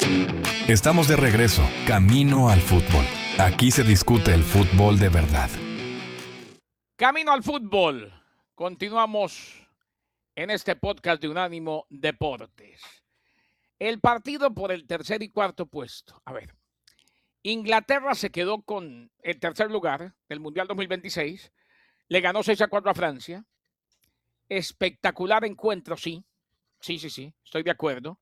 Estamos de regreso, camino al fútbol. Aquí se discute el fútbol de verdad. Camino al fútbol. Continuamos en este podcast de Unánimo Deportes. El partido por el tercer y cuarto puesto. A ver, Inglaterra se quedó con el tercer lugar del Mundial 2026. Le ganó 6-4 a Francia. Espectacular encuentro, sí. Sí, estoy de acuerdo.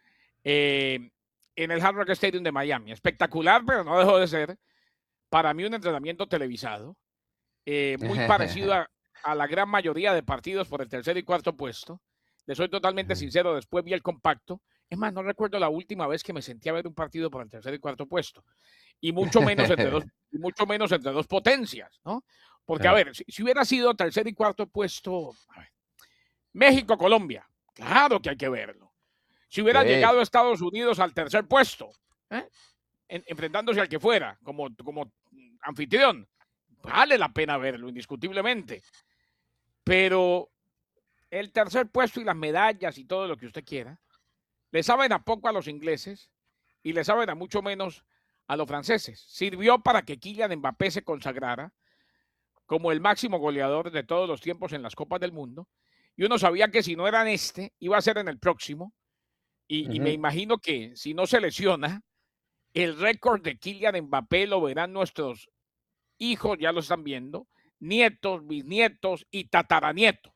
En el Hard Rock Stadium de Miami. Espectacular, pero no dejó de ser, para mí, un entrenamiento televisado. Muy parecido a la gran mayoría de partidos por el tercer y cuarto puesto. Le soy totalmente sincero, después vi el compacto. Es más, no recuerdo la última vez que me sentí a ver un partido por el tercer y cuarto puesto. Y mucho menos entre dos potencias, ¿no? Porque, a ver, si hubiera sido tercer y cuarto puesto, México-Colombia, claro que hay que verlo. Si hubiera llegado a Estados Unidos al tercer puesto, enfrentándose al que fuera, como anfitrión, vale la pena verlo, indiscutiblemente. Pero el tercer puesto y las medallas y todo lo que usted quiera, le saben a poco a los ingleses y le saben a mucho menos a los franceses. Sirvió para que Kylian Mbappé se consagrara como el máximo goleador de todos los tiempos en las Copas del Mundo. Y uno sabía que si no era en este, iba a ser en el próximo. Y me imagino que si no se lesiona, el récord de Kylian Mbappé lo verán nuestros hijos, ya lo están viendo, nietos, bisnietos y tataranietos.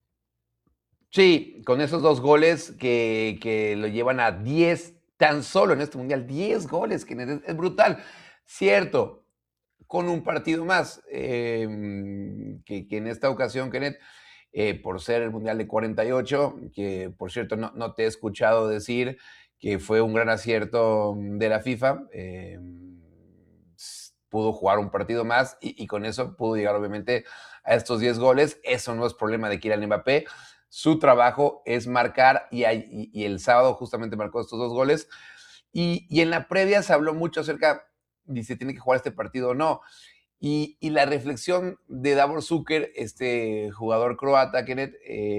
Sí, con esos 2 goles que lo llevan a 10 tan solo en este Mundial. 10 goles, que es brutal. Cierto, con un partido más, que en esta ocasión, Kenneth, por ser el Mundial de 48, que por cierto no te he escuchado decir que fue un gran acierto de la FIFA, pudo jugar un partido más y con eso pudo llegar obviamente a estos 10 goles. Eso no es problema de Kylian Mbappé. Su trabajo es marcar y el sábado justamente marcó estos 2 goles. Y en la previa se habló mucho acerca de si tiene que jugar este partido o no. Y la reflexión de Davor Šuker, este jugador croata, Kenneth,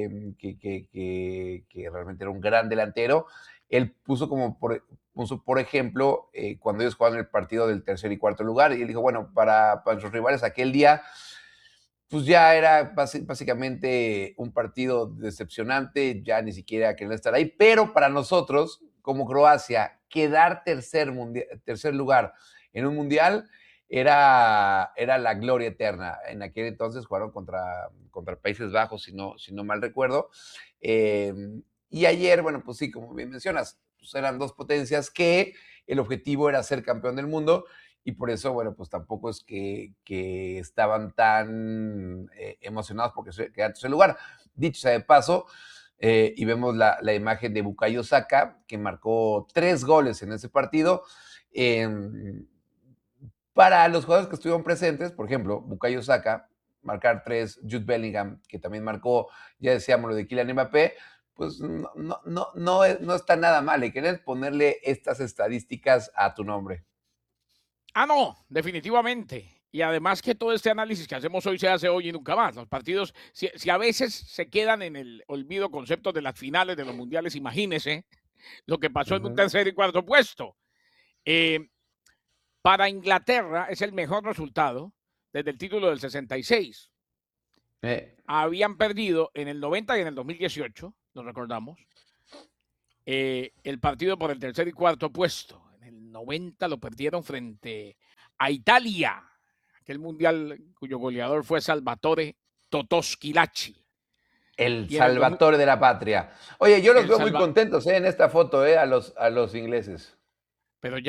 que realmente era un gran delantero, él puso por ejemplo, cuando ellos jugaban el partido del tercer y cuarto lugar, y él dijo, bueno, para sus rivales aquel día, pues ya era básicamente un partido decepcionante, ya ni siquiera querían estar ahí, pero para nosotros, como Croacia, quedar tercer lugar en un mundial era la gloria eterna. En aquel entonces jugaron contra Países Bajos, si no mal recuerdo. Y ayer, bueno, pues sí, como bien mencionas, pues eran 2 potencias que el objetivo era ser campeón del mundo, y por eso, bueno, pues tampoco es que estaban tan emocionados porque quedaron en tercer lugar. Dicho sea de paso, y vemos la imagen de Bukayo Saka, que marcó 3 goles en ese partido. Para los jugadores que estuvieron presentes, por ejemplo, Bukayo Saka, marcar 3, Jude Bellingham, que también marcó, ya decíamos lo de Kylian Mbappé, pues no está nada mal. Querés ponerle estas estadísticas a tu nombre. No, definitivamente. Y además que todo este análisis que hacemos hoy se hace hoy y nunca más. Los partidos, si a veces se quedan en el olvido conceptos de las finales de los mundiales, imagínese lo que pasó en un tercer y cuarto puesto. Para Inglaterra es el mejor resultado desde el título del 66. Habían perdido en el 90 y en el 2018, lo recordamos, el partido por el tercer y cuarto puesto. En el 90 lo perdieron frente a Italia, aquel mundial cuyo goleador fue Salvatore Totò Schillaci. El Salvatore de la patria. Oye, yo los veo muy contentos en esta foto, a los ingleses. Pero ya